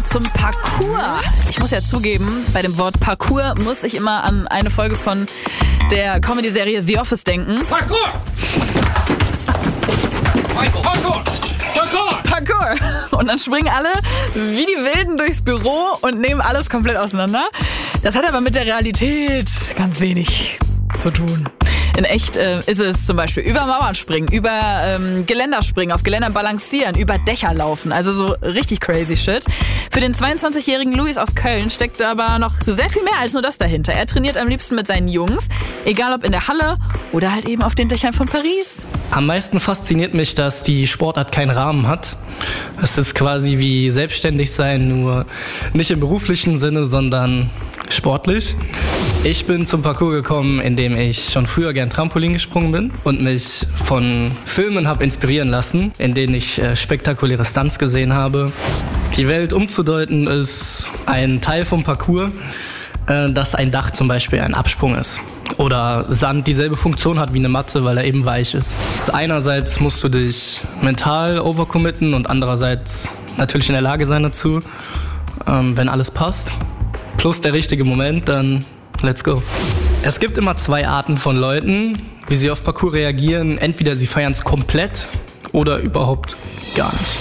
zum Parkour. Ich muss ja zugeben, bei dem Wort Parkour muss ich immer an eine Folge von der Comedy-Serie The Office denken. Parkour! Michael, Parkour! Parkour! Parkour! Und dann springen alle wie die Wilden durchs Büro und nehmen alles komplett auseinander. Das hat aber mit der Realität ganz wenig zu tun. In echt ist es zum Beispiel über Mauern springen, über Geländer springen, auf Geländern balancieren, über Dächer laufen. Also so richtig crazy shit. Für den 22-jährigen Luis aus Köln steckt aber noch sehr viel mehr als nur das dahinter. Er trainiert am liebsten mit seinen Jungs, egal ob in der Halle oder halt eben auf den Dächern von Paris. Am meisten fasziniert mich, dass die Sportart keinen Rahmen hat. Es ist quasi wie selbstständig sein, nur nicht im beruflichen Sinne, sondern sportlich. Ich bin zum Parkour gekommen, indem ich schon früher gern Trampolin gesprungen bin und mich von Filmen habe inspirieren lassen, in denen ich spektakuläre Stunts gesehen habe. Die Welt umzudeuten ist ein Teil vom Parkour, dass ein Dach zum Beispiel ein Absprung ist. Oder Sand dieselbe Funktion hat wie eine Matte, weil er eben weich ist. Einerseits musst du dich mental overcommitten und andererseits natürlich in der Lage sein dazu, wenn alles passt. Plus der richtige Moment, dann let's go. Es gibt immer zwei Arten von Leuten, wie sie auf Parkour reagieren. Entweder sie feiern es komplett oder überhaupt gar nicht.